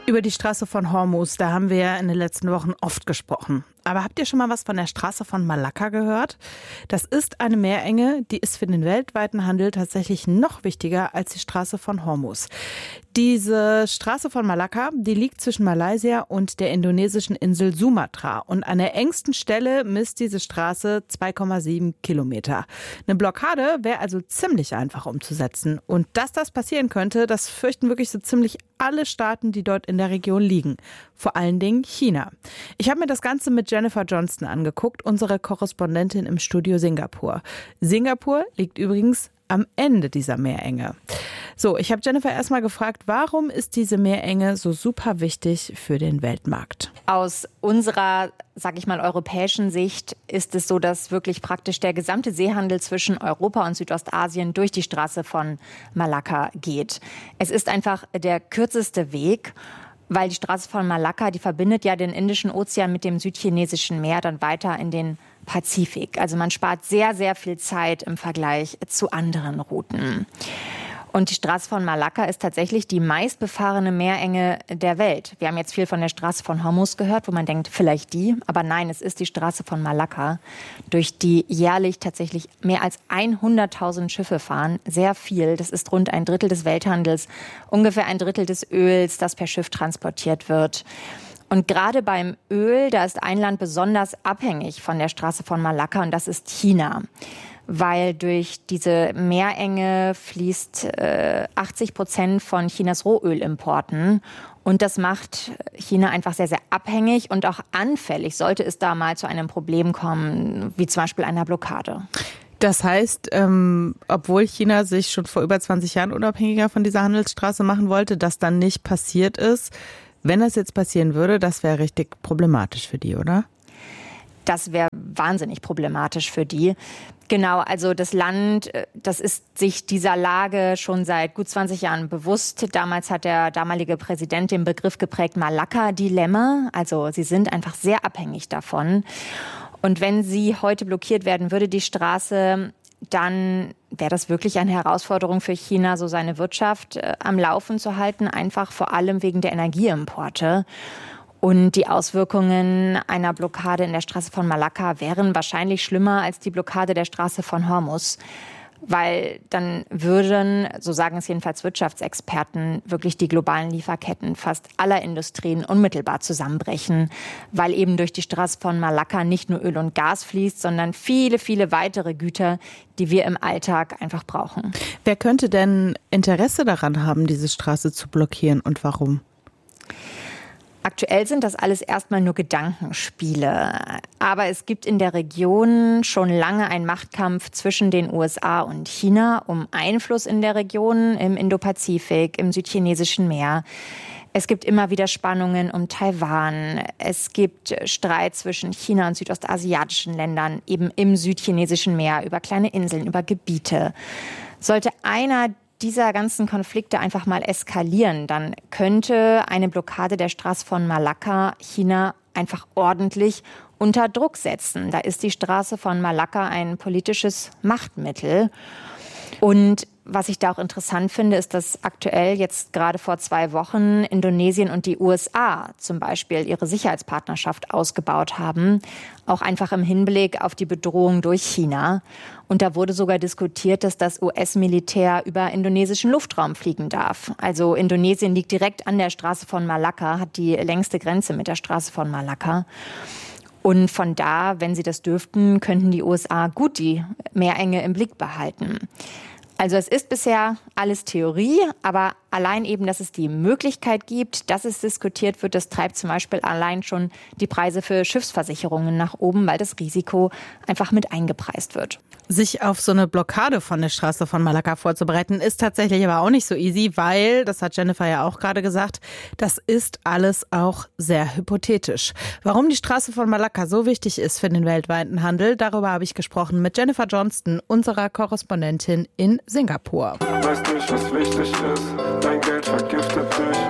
Über die Straße von Hormuz, da haben wir ja in den letzten Wochen oft gesprochen. Aber habt ihr schon mal was von der Straße von Malakka gehört? Das ist eine Meerenge, die ist für den weltweiten Handel tatsächlich noch wichtiger als die Straße von Hormuz. Diese Straße von Malakka, die liegt zwischen Malaysia und der indonesischen Insel Sumatra. Und an der engsten Stelle misst diese Straße 2,7 Kilometer. Eine Blockade wäre also ziemlich einfach umzusetzen. Und dass das passieren könnte, das fürchten wirklich so ziemlich alle Staaten, die dort in der Region liegen. Vor allen Dingen China. Ich habe mir das Ganze mit Jennifer Johnston angeguckt, unsere Korrespondentin im Studio Singapur. Singapur liegt übrigens am Ende dieser Meerenge. So, ich habe Jennifer erstmal gefragt, warum ist diese Meerenge so super wichtig für den Weltmarkt? Aus unserer, sag ich mal, europäischen Sicht ist es so, dass wirklich praktisch der gesamte Seehandel zwischen Europa und Südostasien durch die Straße von Malakka geht. Es ist einfach der kürzeste Weg, weil die Straße von Malakka, die verbindet ja den Indischen Ozean mit dem Südchinesischen Meer dann weiter in den Pazifik. Also man spart sehr, sehr viel Zeit im Vergleich zu anderen Routen. Und die Straße von Malakka ist tatsächlich die meistbefahrene Meerenge der Welt. Wir haben jetzt viel von der Straße von Hormuz gehört, wo man denkt, vielleicht die. Aber nein, es ist die Straße von Malakka, durch die jährlich tatsächlich mehr als 100.000 Schiffe fahren. Sehr viel. Das ist rund ein Drittel des Welthandels, ungefähr ein Drittel des Öls, das per Schiff transportiert wird. Und gerade beim Öl, da ist ein Land besonders abhängig von der Straße von Malakka, und das ist China. Weil durch diese Meerenge fließt 80% von Chinas Rohölimporten. Und das macht China einfach sehr, sehr abhängig und auch anfällig, sollte es da mal zu einem Problem kommen, wie zum Beispiel einer Blockade. Das heißt, obwohl China sich schon vor über 20 Jahren unabhängiger von dieser Handelsstraße machen wollte, das dann nicht passiert ist. Wenn das jetzt passieren würde, das wäre richtig problematisch für die, oder? Das wäre wahnsinnig problematisch für die. Genau, also das Land, das ist sich dieser Lage schon seit gut 20 Jahren bewusst. Damals hat der damalige Präsident den Begriff geprägt, Malakka-Dilemma. Also sie sind einfach sehr abhängig davon. Und wenn sie heute blockiert werden würde, die Straße, dann wäre das wirklich eine Herausforderung für China, so seine Wirtschaft am Laufen zu halten, einfach vor allem wegen der Energieimporte. Und die Auswirkungen einer Blockade in der Straße von Malakka wären wahrscheinlich schlimmer als die Blockade der Straße von Hormuz. Weil dann würden, so sagen es jedenfalls Wirtschaftsexperten, wirklich die globalen Lieferketten fast aller Industrien unmittelbar zusammenbrechen. Weil eben durch die Straße von Malakka nicht nur Öl und Gas fließt, sondern viele, viele weitere Güter, die wir im Alltag einfach brauchen. Wer könnte denn Interesse daran haben, diese Straße zu blockieren, und warum? Aktuell sind das alles erstmal nur Gedankenspiele. Aber es gibt in der Region schon lange einen Machtkampf zwischen den USA und China um Einfluss in der Region, im Indopazifik, im Südchinesischen Meer. Es gibt immer wieder Spannungen um Taiwan. Es gibt Streit zwischen China und südostasiatischen Ländern, eben im Südchinesischen Meer, über kleine Inseln, über Gebiete. Sollte einer dieser ganzen Konflikte einfach mal eskalieren, dann könnte eine Blockade der Straße von Malakka China einfach ordentlich unter Druck setzen. Da ist die Straße von Malakka ein politisches Machtmittel. Und was ich da auch interessant finde, ist, dass aktuell jetzt gerade vor 2 Wochen Indonesien und die USA zum Beispiel ihre Sicherheitspartnerschaft ausgebaut haben, auch einfach im Hinblick auf die Bedrohung durch China. Und da wurde sogar diskutiert, dass das US-Militär über indonesischen Luftraum fliegen darf. Also Indonesien liegt direkt an der Straße von Malakka, hat die längste Grenze mit der Straße von Malakka. Und von da, wenn sie das dürften, könnten die USA gut die Meerenge im Blick behalten. Also es ist bisher alles Theorie, aber allein eben, dass es die Möglichkeit gibt, dass es diskutiert wird, das treibt zum Beispiel allein schon die Preise für Schiffsversicherungen nach oben, weil das Risiko einfach mit eingepreist wird. Sich auf so eine Blockade von der Straße von Malakka vorzubereiten, ist tatsächlich aber auch nicht so easy, weil, das hat Jennifer ja auch gerade gesagt, das ist alles auch sehr hypothetisch. Warum die Straße von Malakka so wichtig ist für den weltweiten Handel, darüber habe ich gesprochen mit Jennifer Johnston, unserer Korrespondentin in Singapur. Weißt nicht, was wichtig ist, dein Geld vergiftet dich.